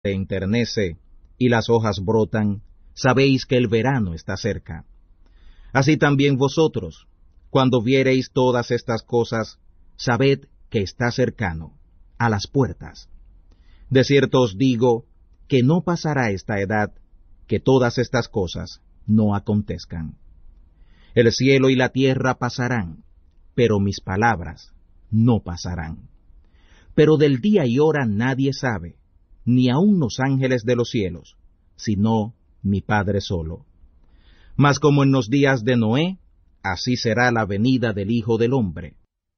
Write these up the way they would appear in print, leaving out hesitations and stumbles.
te enternece y las hojas brotan, sabéis que el verano está cerca. Así también vosotros, cuando viereis todas estas cosas, sabed que está cercano, a las puertas. De cierto os digo que no pasará esta edad, que todas estas cosas no acontezcan. El cielo y la tierra pasarán, pero mis palabras no pasarán. Pero del día y hora nadie sabe, ni aun los ángeles de los cielos, sino mi Padre solo. Mas como en los días de Noé, así será la venida del Hijo del Hombre.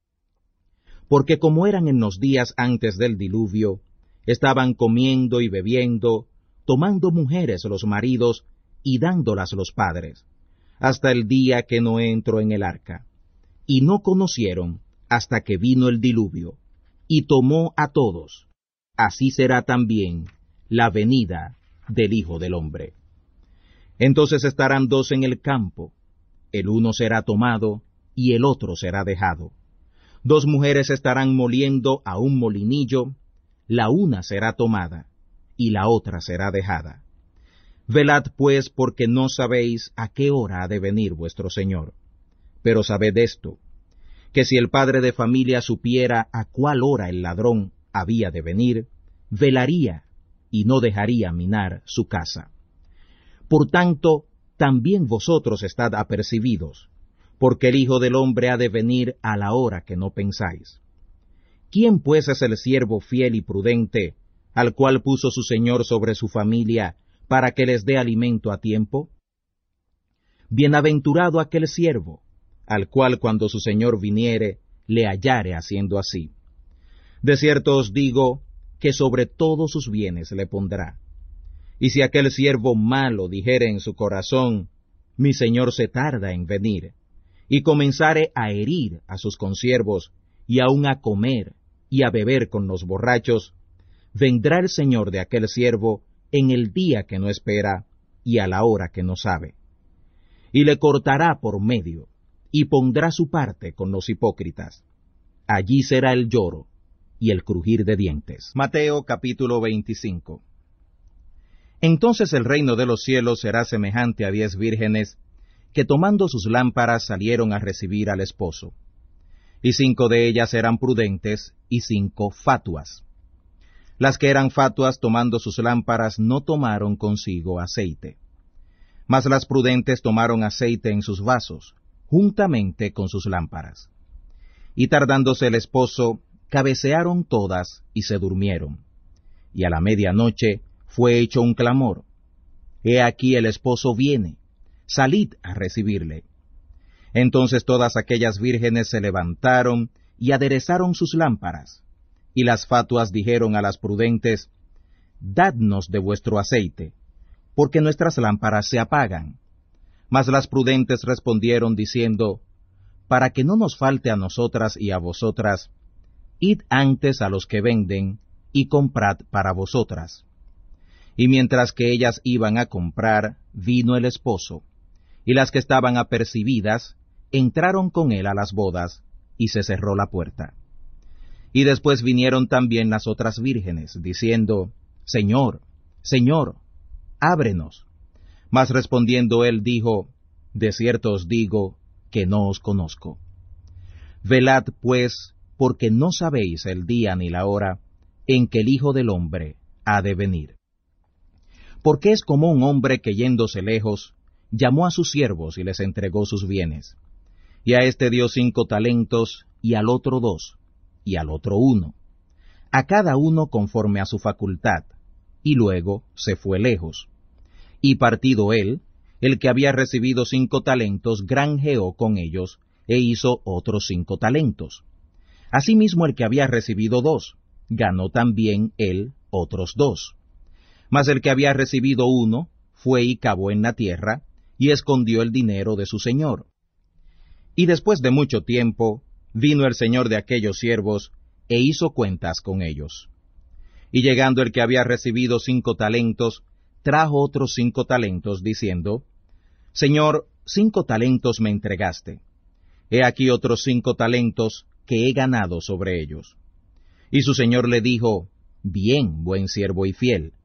Porque como eran en los días antes del diluvio, estaban comiendo y bebiendo, tomando mujeres los maridos y dándolas los padres, hasta el día que Noé entró en el arca. Y no conocieron hasta que vino el diluvio, y tomó a todos. Así será también la venida del Hijo del Hombre. Entonces estarán dos en el campo, el uno será tomado, y el otro será dejado. Dos mujeres estarán moliendo a un molinillo, la una será tomada, y la otra será dejada. Velad pues, porque no sabéis a qué hora ha de venir vuestro Señor. Pero sabed esto, que si el padre de familia supiera a cuál hora el ladrón había de venir, velaría y no dejaría minar su casa. Por tanto, también vosotros estad apercibidos, porque el Hijo del Hombre ha de venir a la hora que no pensáis. ¿Quién pues es el siervo fiel y prudente, al cual puso su Señor sobre su familia, para que les dé alimento a tiempo? Bienaventurado aquel siervo, al cual cuando su Señor viniere, le hallare haciendo así. De cierto os digo, que sobre todos sus bienes le pondrá. Y si aquel siervo malo dijere en su corazón, mi Señor se tarda en venir, y comenzare a herir a sus consiervos, y aun a comer y a beber con los borrachos, vendrá el Señor de aquel siervo en el día que no espera, y a la hora que no sabe. Y le cortará por medio, y pondrá su parte con los hipócritas. Allí será el lloro y el crujir de dientes. Mateo capítulo 25. Entonces el reino de los cielos será semejante a 10 vírgenes, que tomando sus lámparas salieron a recibir al esposo. Y 5 de ellas eran prudentes, y 5 fatuas. Las que eran fatuas tomando sus lámparas no tomaron consigo aceite. Mas las prudentes tomaron aceite en sus vasos, juntamente con sus lámparas. Y tardándose el esposo, cabecearon todas y se durmieron. Y a la medianoche fue hecho un clamor: He aquí el esposo viene, salid a recibirle. Entonces todas aquellas vírgenes se levantaron y aderezaron sus lámparas. Y las fatuas dijeron a las prudentes: Dadnos de vuestro aceite, porque nuestras lámparas se apagan. Mas las prudentes respondieron diciendo: Para que no nos falte a nosotras y a vosotras, id antes a los que venden, y comprad para vosotras. Y mientras que ellas iban a comprar, vino el esposo, y las que estaban apercibidas entraron con él a las bodas, y se cerró la puerta. Y después vinieron también las otras vírgenes, diciendo: Señor, Señor, ábrenos. Mas respondiendo él dijo: De cierto os digo que no os conozco. Velad pues, porque no sabéis el día ni la hora en que el Hijo del Hombre ha de venir. Porque es como un hombre que yéndose lejos, llamó a sus siervos y les entregó sus bienes. Y a éste dio 5 talentos, y al otro 2, y al otro 1, a cada uno conforme a su facultad, y luego se fue lejos. Y partido él, el que había recibido 5 talentos, granjeó con ellos, e hizo otros 5 talentos. Asimismo el que había recibido 2, ganó también él otros 2. Mas el que había recibido 1, fue y cavó en la tierra, y escondió el dinero de su señor. Y después de mucho tiempo, vino el señor de aquellos siervos, e hizo cuentas con ellos. Y llegando el que había recibido 5 talentos, trajo otros 5 talentos, diciendo: Señor, 5 talentos me entregaste. He aquí otros 5 talentos que he ganado sobre ellos. Y su señor le dijo: Bien, buen siervo y fiel,